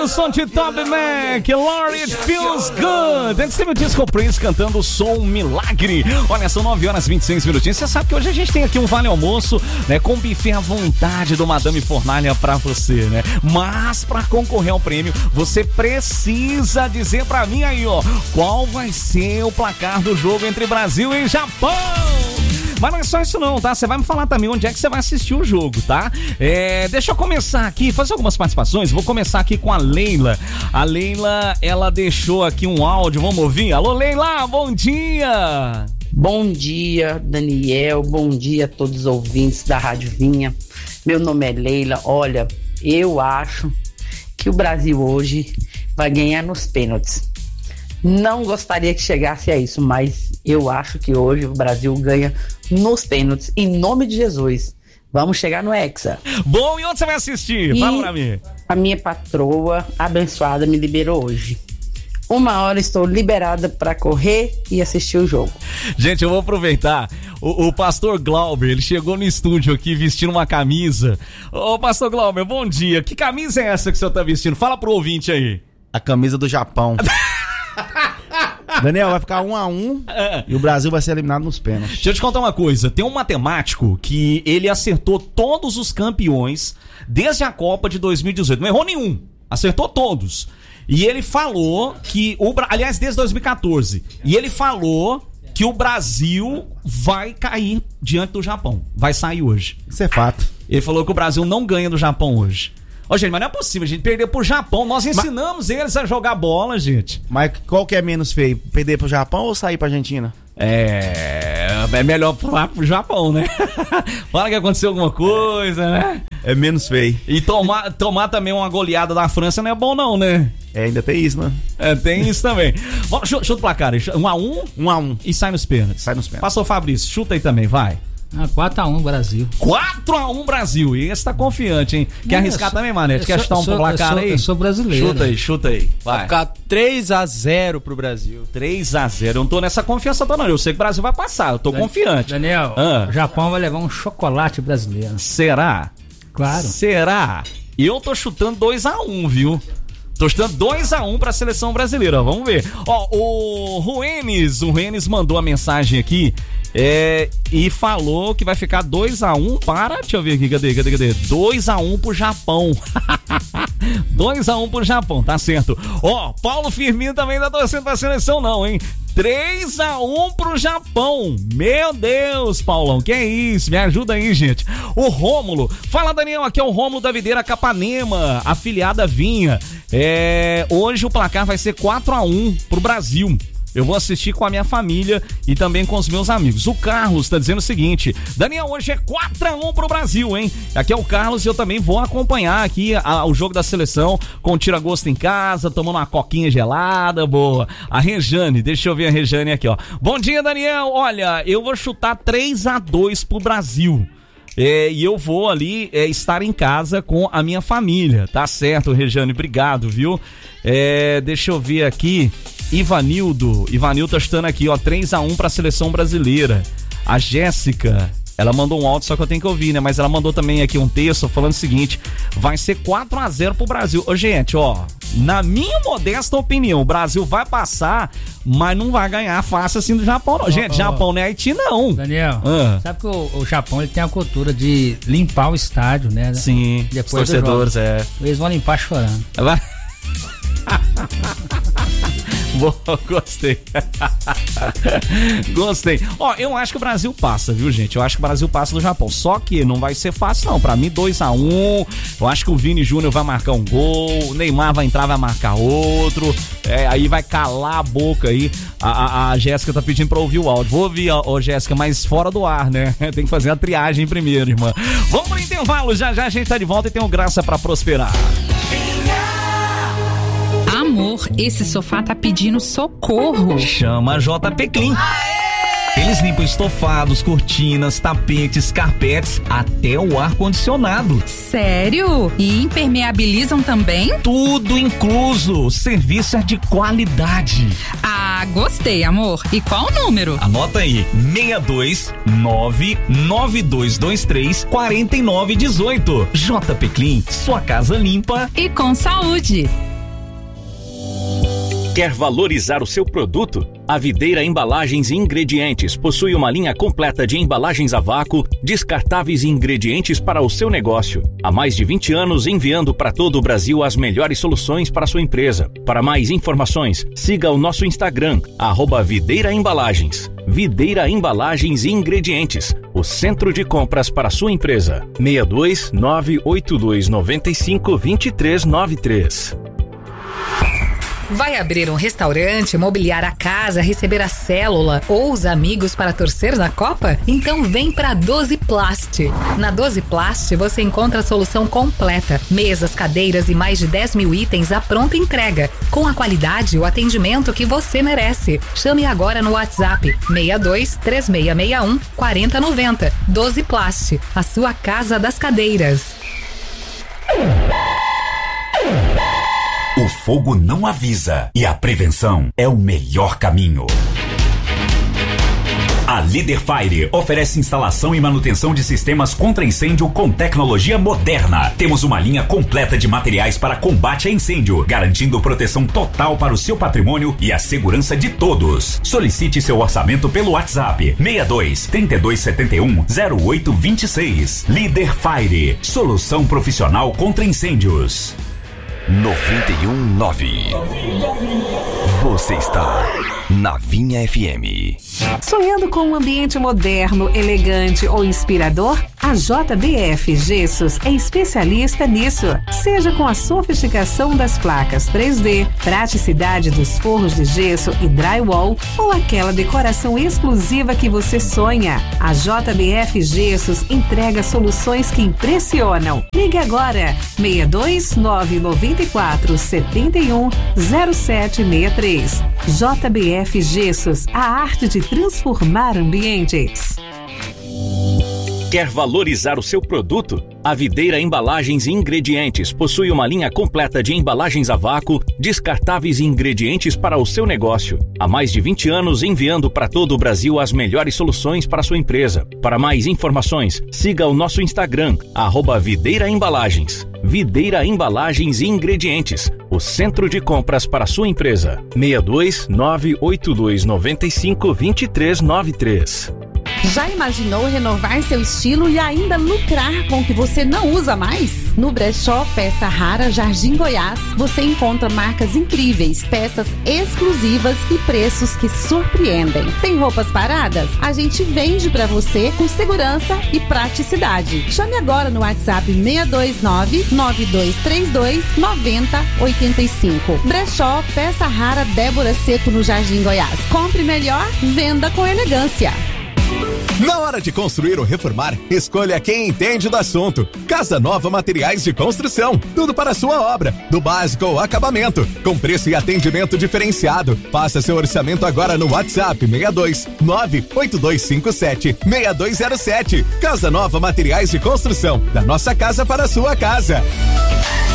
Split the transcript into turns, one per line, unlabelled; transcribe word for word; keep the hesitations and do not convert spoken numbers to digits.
som de Top Mac, Lord It Feels Good. Antes teve o Disco Prince cantando o som Milagre. Olha, são nove horas e vinte e seis minutinhos. Você sabe que hoje a gente tem aqui um vale almoço, né, com buffet à vontade do Madame Fornalha pra você, né? Mas pra concorrer ao prêmio, você precisa dizer pra mim aí, ó, qual vai ser o placar do jogo entre Brasil e Japão. Mas não é só isso não, tá? Você vai me falar também onde é que você vai assistir o jogo, tá? É, deixa eu começar aqui, fazer algumas participações. Vou começar aqui com a Leila. A Leila, ela deixou aqui um áudio, vamos ouvir? Alô, Leila, bom dia!
Bom dia, Daniel, bom dia a todos os ouvintes da Rádio Vinha. Meu nome é Leila. Olha, eu acho que o Brasil hoje vai ganhar nos pênaltis. Não gostaria que chegasse a isso, mas eu acho que hoje o Brasil ganha nos pênaltis, em nome de Jesus. Vamos chegar no Hexa.
Bom, e onde você vai assistir? Fala pra mim.
A minha patroa abençoada me liberou hoje. Uma hora estou liberada para correr e assistir o jogo.
Gente, eu vou aproveitar. O, o pastor Glauber, ele chegou no estúdio aqui vestindo uma camisa. Ô, pastor Glauber, bom dia. Que camisa é essa que o senhor tá vestindo? Fala pro ouvinte aí.
A camisa do Japão. Daniel, vai ficar um a um e o Brasil vai ser eliminado nos pênaltis.
Deixa eu te contar uma coisa. Tem um matemático que ele acertou todos os campeões desde a Copa de dois mil e dezoito. Não errou nenhum. Acertou todos. E ele falou que... o Aliás, desde dois mil e catorze. E ele falou que o Brasil vai cair diante do Japão. Vai sair hoje.
Isso é fato.
Ele falou que o Brasil não ganha do Japão hoje. Ô, gente, mas não é possível, a gente perder pro Japão. Nós ensinamos mas, eles a jogar bola, gente.
Mas qual que é menos feio? Perder pro Japão ou sair pra Argentina?
É... É melhor pular pro Japão, né? Fala que aconteceu alguma coisa, né?
É menos feio.
E tomar, tomar também uma goleada da França não é bom não, né?
É, ainda tem isso, né?
É, tem isso também. Bom, chuta, chuta o placar aí. Um a um?
Um a um.
E sai nos pênaltis.
Sai nos pênaltis.
Pastor Fabrício, chuta aí também, vai.
Ah, quatro a um Brasil.
quatro a um Brasil. E esse tá confiante, hein? Quer não, arriscar sou, também, Manete? Quer chutar um sou, placar
eu sou,
aí?
Eu sou brasileiro.
Chuta aí, chuta aí. Vai.
Vai ficar três a zero pro Brasil.
três a zero. Eu não tô nessa confiança toda, não. Eu sei que o Brasil vai passar. Eu tô Dan- confiante.
Daniel, ah. o Japão vai levar um chocolate brasileiro.
Será?
Claro.
Será? Eu tô chutando dois a um, viu? Tô chutando dois a um pra seleção brasileira, vamos ver. Ó, o Ruenes, o Ruenes mandou a mensagem aqui é, e falou que vai ficar dois a um para... Deixa eu ver aqui, cadê, cadê, cadê? dois a um pro Japão. dois a um pro Japão, tá certo. Ó, Paulo Firmino também não tá torcendo pra seleção não, hein? três a um pro Japão. Meu Deus, Paulão, que é isso? Me ajuda aí, gente. O Rômulo. Fala, Daniel, aqui é o Rômulo da Videira Capanema, afiliada Vinha. É, hoje o placar vai ser quatro a um pro Brasil. Eu vou assistir com a minha família e também com os meus amigos. O Carlos tá dizendo o seguinte: Daniel, hoje é quatro a um pro Brasil, hein? Aqui é o Carlos e eu também vou acompanhar aqui a, o jogo da seleção com tira-gosto em casa, tomando uma coquinha gelada, boa. A Rejane, deixa eu ver a Rejane aqui, ó. Bom dia, Daniel. Olha, eu vou chutar três a dois pro Brasil. É, e eu vou ali é, estar em casa com a minha família. Tá certo, Rejane, obrigado, viu? É, deixa eu ver aqui. Ivanildo, Ivanildo tá chutando aqui, ó, três a um pra seleção brasileira. A Jéssica, ela mandou um áudio, só que eu tenho que ouvir, né? Mas ela mandou também aqui um texto falando o seguinte: vai ser quatro a zero pro Brasil. Ô, gente, ó, na minha modesta opinião, o Brasil vai passar, mas não vai ganhar fácil assim do Japão, não. Oh, gente, oh, Japão não é Haiti, não.
Daniel, ah. sabe que o, o Japão, ele tem a cultura de limpar o estádio, né?
Sim,
depois
os torcedores, é.
Eles vão limpar chorando.
Vai. Boa, gostei. Gostei. Ó, eu acho que o Brasil passa, viu, gente? Eu acho que o Brasil passa do Japão. Só que não vai ser fácil, não. Pra mim, dois a um. Eu acho que o Vini Júnior vai marcar um gol. O Neymar vai entrar, vai marcar outro. É, aí vai calar a boca aí. A, a, a Jéssica tá pedindo pra ouvir o áudio. Vou ouvir, ó, ó, Jéssica, mas fora do ar, né? Tem que fazer a triagem primeiro, irmã. Vamos pro intervalo. Já já a gente tá de volta e tem um Graça pra Prosperar.
Amor, esse sofá tá pedindo socorro.
Chama a J P Clean. Eles limpam estofados, cortinas, tapetes, carpetes, até o ar-condicionado.
Sério? E impermeabilizam também?
Tudo incluso. O serviço é de qualidade.
Ah, gostei, amor. E qual o número?
Anota aí: seis dois nove nove dois dois três quatro nove um oito. J P Clean, sua casa limpa
e com saúde.
Quer valorizar o seu produto? A Videira Embalagens e Ingredientes possui uma linha completa de embalagens a vácuo, descartáveis e ingredientes para o seu negócio. Há mais de vinte anos enviando para todo o Brasil as melhores soluções para a sua empresa. Para mais informações, siga o nosso Instagram, arroba Videira Embalagens. Videira Embalagens e Ingredientes, o centro de compras para a sua empresa. seis dois nove oito dois nove cinco dois três nove três.
Vai abrir um restaurante, mobiliar a casa, receber a célula ou os amigos para torcer na Copa? Então vem pra doze Plast. Na doze Plast você encontra a solução completa. Mesas, cadeiras e mais de dez mil itens à pronta entrega. Com a qualidade e o atendimento que você merece. Chame agora no WhatsApp seis dois três seis seis um quatro zero nove zero. doze Plast, a sua casa das cadeiras.
O fogo não avisa e a prevenção é o melhor caminho. A Líder Fire oferece instalação e manutenção de sistemas contra incêndio com tecnologia moderna. Temos uma linha completa de materiais para combate a incêndio, garantindo proteção total para o seu patrimônio e a segurança de todos. Solicite seu orçamento pelo WhatsApp seis dois três dois sete um zero oito dois seis. Líder Fire, solução profissional contra incêndios.
noventa e um nove. Você está na Vinha F M.
Sonhando com um ambiente moderno, elegante ou inspirador? A J B F Gessos é especialista nisso. Seja com a sofisticação das placas três D, praticidade dos forros de gesso e drywall ou aquela decoração exclusiva que você sonha. A J B F Gessos entrega soluções que impressionam. Ligue agora seis dois nove nove quatro sete um zero sete seis três. J B F Gessos, a arte de transformar ambientes.
Quer valorizar o seu produto? A Videira Embalagens e Ingredientes possui uma linha completa de embalagens a vácuo, descartáveis e ingredientes para o seu negócio. Há mais de vinte anos enviando para todo o Brasil as melhores soluções para a sua empresa. Para mais informações, siga o nosso Instagram, arroba Videira Embalagens. Videira Embalagens e Ingredientes, o centro de compras para a sua empresa. seis dois nove oito dois nove cinco dois três nove três.
Já imaginou renovar seu estilo e ainda lucrar com o que você não usa mais? No Brechó Peça Rara Jardim Goiás, você encontra marcas incríveis, peças exclusivas e preços que surpreendem. Tem roupas paradas? A gente vende pra você com segurança e praticidade. Chame agora no WhatsApp seis dois nove nove dois três dois nove zero oito cinco. Brechó Peça Rara Débora Seco no Jardim Goiás. Compre melhor, venda com elegância.
Na hora de construir ou reformar, escolha quem entende do assunto. Casa Nova Materiais de Construção. Tudo para a sua obra, do básico ao acabamento, com preço e atendimento diferenciado. Faça seu orçamento agora no WhatsApp seis dois nove oito dois cinco sete seis dois zero sete. Casa Nova Materiais de Construção. Da nossa casa para a sua casa.